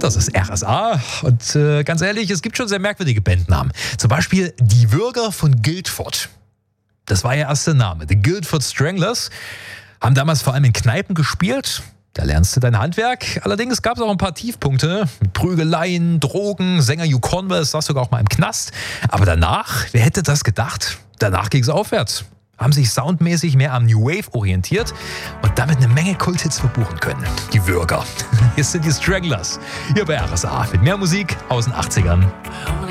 Das ist RSA und ganz ehrlich, es gibt schon sehr merkwürdige Bandnamen. Zum Beispiel Die Würger von Guildford. Das war ihr erster Name. The Guildford Stranglers haben damals vor allem in Kneipen gespielt. Da lernst du dein Handwerk. Allerdings gab es auch ein paar Tiefpunkte. Mit Prügeleien, Drogen, Sänger Hugh Converse saß sogar auch mal im Knast. Aber danach, wer hätte das gedacht? Danach ging es aufwärts. Haben sich soundmäßig mehr am New Wave orientiert und damit eine Menge Kulthits verbuchen können. Die Würger. Hier sind die Stranglers. Hier bei RSA mit mehr Musik aus den 80ern.